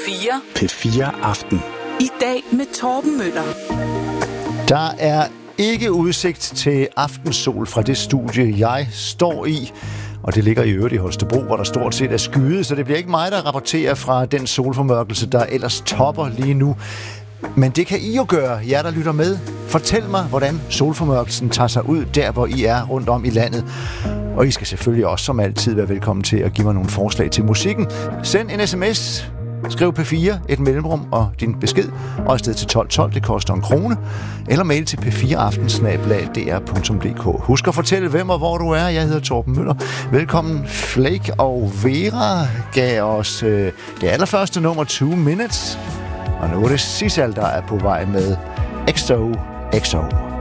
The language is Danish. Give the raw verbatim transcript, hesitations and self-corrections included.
fire. P fire Aften. I dag med Torben Møller. Der er ikke udsigt til aftensol fra det studie, jeg står i. Og det ligger i øvrigt i Holstebro, hvor der stort set er skyet, så det bliver ikke mig, der rapporterer fra den solformørkelse, der ellers topper lige nu. Men det kan I jo gøre, jer der lytter med. Fortæl mig, hvordan solformørkelsen tager sig ud der, hvor I er rundt om i landet. Og I skal selvfølgelig også som altid være velkommen til at give mig nogle forslag til musikken. Send en sms, skriv P fire, et mellemrum og din besked, og afsted til tolv tolv, det koster en krone. Eller mail til p fire aften snabel-a d r punktum d k. Husk at fortælle, hvem og hvor du er. Jeg hedder Torben Møller. Velkommen. Flake og Vera gav os øh, det allerførste nummer, Two Minutes. Og nu er det Sissal, der er på vej med X O X O.